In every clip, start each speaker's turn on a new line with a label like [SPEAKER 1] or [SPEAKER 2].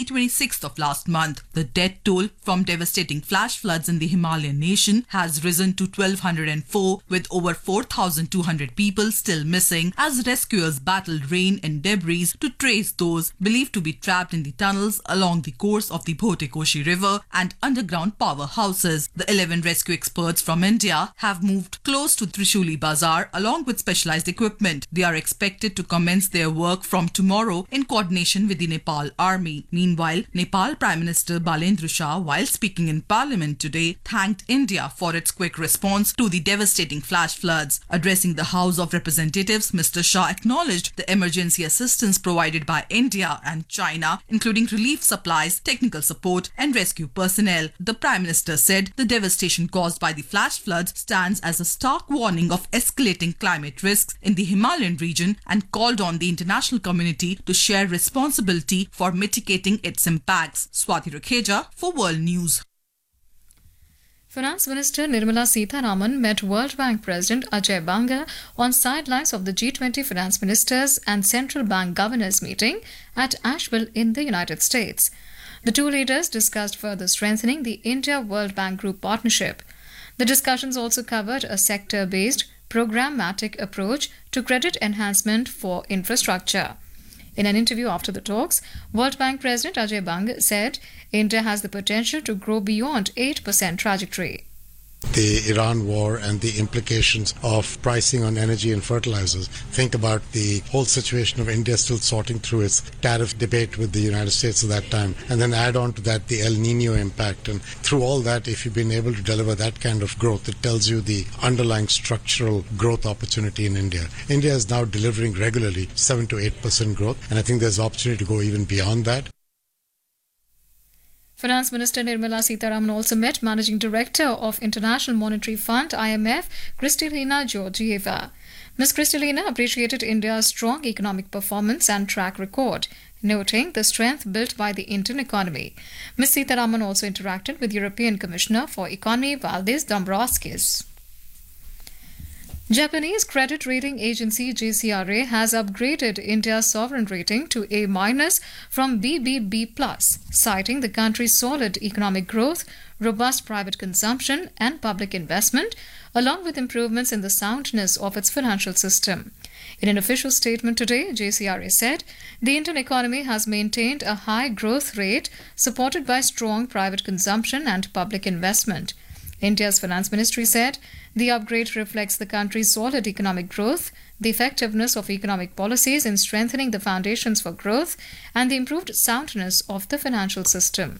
[SPEAKER 1] 26th of last month. The death toll from devastating flash floods in the Himalayan nation has risen to 1,204, with over 4,200 people still missing as rescuers battled rain and debris to trace those believed to be trapped in the tunnels along the course of the Bhote-Koshi River and underground powerhouses. The 11 rescue experts from India have moved close to Trishuli Bazar along with specialized equipment. They are expected to commence their work from tomorrow in coordination with the Nepal Army. Meanwhile, Nepal Prime Minister Balendra Shah, while speaking in Parliament today, thanked India for its quick response to the devastating flash floods. Addressing the House of Representatives, Mr. Shah acknowledged the emergency assistance provided by India and China, including relief supplies, technical support and rescue personnel. The Prime Minister said the devastation caused by the flash floods stands as a stark warning of escalating climate risks in the Himalayan region and called on the international community to share responsibility for mitigating its impacts. Swati Rukheja for World News.
[SPEAKER 2] Finance Minister Nirmala Sitharaman met World Bank President Ajay Banga on sidelines of the G20 Finance Ministers and Central Bank Governors meeting at Asheville in the United States. The two leaders discussed further strengthening the India-World Bank Group partnership. The discussions also covered a sector-based, programmatic approach to credit enhancement for infrastructure. In an interview after the talks, World Bank President Ajay Banga said India has the potential to grow beyond 8% trajectory.
[SPEAKER 3] The Iran war and the implications of pricing on energy and fertilizers. Think about the whole situation of India still sorting through its tariff debate with the United States at that time. And then add on to that the El Nino impact. And through all that, if you've been able to deliver that kind of growth, it tells you the underlying structural growth opportunity in India. India is now delivering regularly 7 to 8% growth. And I think there's opportunity to go even beyond that.
[SPEAKER 2] Finance Minister Nirmala Sitharaman also met Managing Director of International Monetary Fund (IMF), Kristalina Georgieva. Ms. Kristalina appreciated India's strong economic performance and track record, noting the strength built by the Indian economy. Ms. Sitharaman also interacted with European Commissioner for Economy Valdis Dombrovskis. Japanese credit rating agency JCRA has upgraded India's sovereign rating to A- from BBB+, citing the country's solid economic growth, robust private consumption and public investment, along with improvements in the soundness of its financial system. In an official statement today, JCRA said the Indian economy has maintained a high growth rate supported by strong private consumption and public investment. India's Finance Ministry said the upgrade reflects the country's solid economic growth, the effectiveness of economic policies in strengthening the foundations for growth, and the improved soundness of the financial system.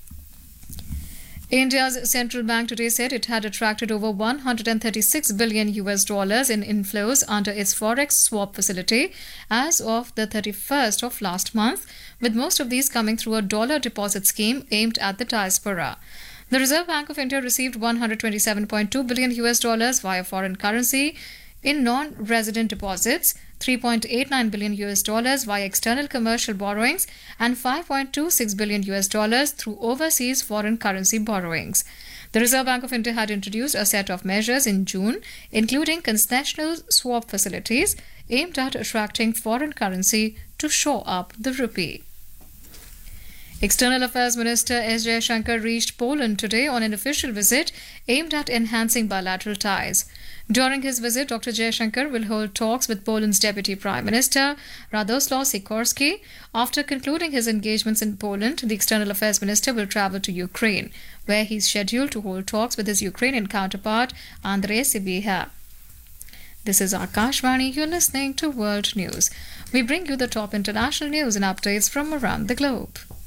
[SPEAKER 2] India's central bank today said it had attracted over $136 billion in inflows under its forex swap facility as of the 31st of last month, with most of these coming through a dollar deposit scheme aimed at the diaspora. The Reserve Bank of India received $127.2 billion via foreign currency in non-resident deposits, $3.89 billion via external commercial borrowings, and $5.26 billion through overseas foreign currency borrowings. The Reserve Bank of India had introduced a set of measures in June, including concessional swap facilities aimed at attracting foreign currency to shore up the rupee. External Affairs Minister S. Jaishankar reached Poland today on an official visit aimed at enhancing bilateral ties. During his visit, Dr. Jaishankar will hold talks with Poland's Deputy Prime Minister, Radoslaw Sikorski. After concluding his engagements in Poland, the External Affairs Minister will travel to Ukraine, where he is scheduled to hold talks with his Ukrainian counterpart, Andrei Sybiha. This is Akashvani. You're listening to World News. We bring you the top international news and updates from around the globe.